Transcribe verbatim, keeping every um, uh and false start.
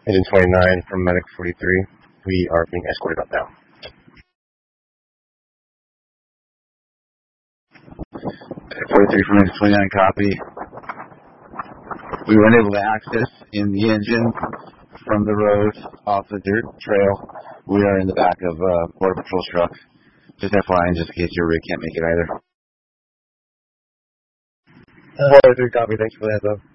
Agent twenty-nine from Medic forty-three. We are being escorted up now. forty-three from Medic twenty-nine, copy. We were unable to access in the engine from the road off the dirt trail. We are in the back of a uh, Border Patrol's truck. Just F Y I, just in case your rig can't make it either. Uh, forty-three, copy. Thanks for the heads up.